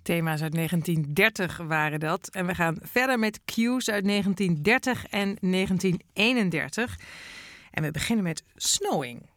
Thema's uit 1930 waren dat. En we gaan verder met cues uit 1930 en 1931. En we beginnen met Snowing.